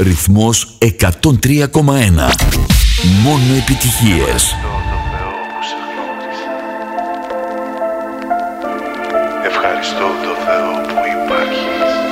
Ρυθμός 103,1. Μόνο επιτυχίες. Ευχαριστώ το Θεό που υπάρχεις.